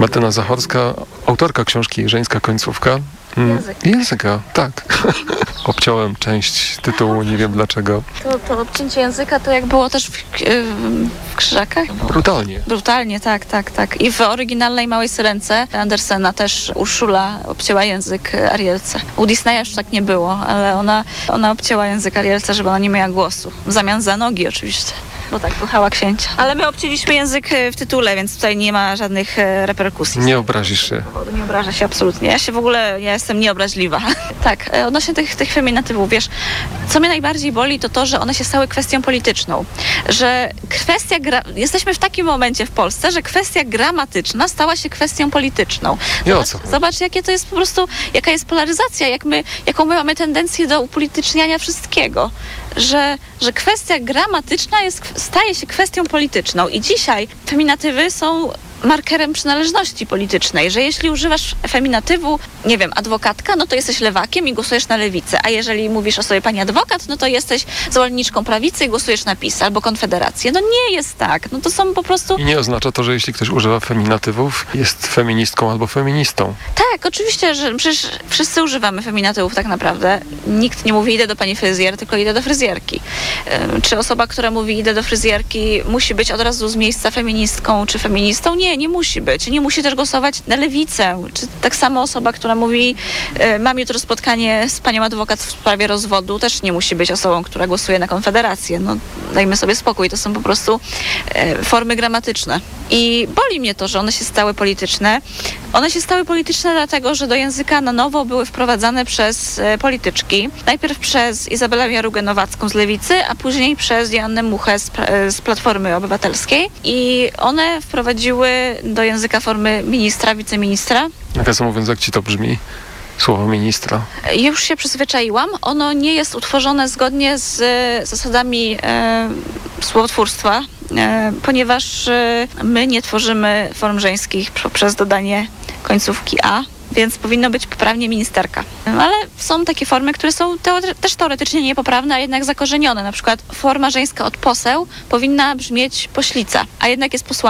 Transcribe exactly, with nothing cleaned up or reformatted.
Martyna Zachorska, autorka książki Żeńska końcówka. Mm, Język. Języka, tak. Obciąłem część tytułu, nie wiem dlaczego. To, to obcięcie języka to jak było też w, w Krzyżakach? Brutalnie. Brutalnie, tak, tak, tak. I w oryginalnej Małej Syrence Andersena też Urszula obcięła język Arielce. U Disneya już tak nie było, ale ona, ona obcięła język Arielce, żeby ona nie miała głosu. W zamian za nogi oczywiście. Bo tak kochała księcia. Ale my obcięliśmy język w tytule, więc tutaj nie ma żadnych reperkusji. Nie obrazisz się. Nie obraża się absolutnie. Ja się w ogóle, ja jestem nieobraźliwa. Tak, odnośnie tych, tych feminatywów, wiesz, co mnie najbardziej boli, to to, że one się stały kwestią polityczną. Że kwestia, gra... jesteśmy w takim momencie w Polsce, że kwestia gramatyczna stała się kwestią polityczną. I o Zobacz, co chodzi? zobacz, jakie to jest po prostu, jaka jest polaryzacja, jak my, jaką my mamy tendencję do upolityczniania wszystkiego. Że, że kwestia gramatyczna jest, staje się kwestią polityczną i dzisiaj feminatywy są markerem przynależności politycznej, że jeśli używasz feminatywu, nie wiem, adwokatka, no to jesteś lewakiem i głosujesz na lewicę, a jeżeli mówisz o sobie pani adwokat, no to jesteś zwolenniczką prawicy i głosujesz na PiS albo Konfederację. No nie jest tak. No to są po prostu... I nie oznacza to, że jeśli ktoś używa feminatywów, jest feministką albo feministą. Tak, oczywiście, że przecież wszyscy używamy feminatywów tak naprawdę. Nikt nie mówi idę do pani fryzjer, tylko idę do fryzjerki. Ym, Czy osoba, która mówi idę do fryzjerki, musi być od razu z miejsca feministką czy feministą? Nie, nie musi być. Nie musi też głosować na lewicę. Czy tak samo osoba, która mówi y, mam jutro spotkanie z panią adwokat w sprawie rozwodu, też nie musi być osobą, która głosuje na Konfederację. No dajmy sobie spokój. To są po prostu y, formy gramatyczne. I boli mnie to, że one się stały polityczne. One się stały polityczne dlatego, że do języka na nowo były wprowadzane przez e, polityczki. Najpierw przez Izabelę Jarugę-Nowacką z Lewicy, a później przez Joannę Muchę z, e, z Platformy Obywatelskiej. I one wprowadziły do języka formy ministra, wiceministra. Nawiasem mówiąc, jak ci to brzmi? Słowo ministra. Już się przyzwyczaiłam. Ono nie jest utworzone zgodnie z e, zasadami e, słowotwórstwa, e, ponieważ e, my nie tworzymy form żeńskich poprzez dodanie końcówki a, więc powinno być poprawnie ministerka. Ale są takie formy, które są teore- też teoretycznie niepoprawne, a jednak zakorzenione. Na przykład forma żeńska od poseł powinna brzmieć poślica, a jednak jest posłanka.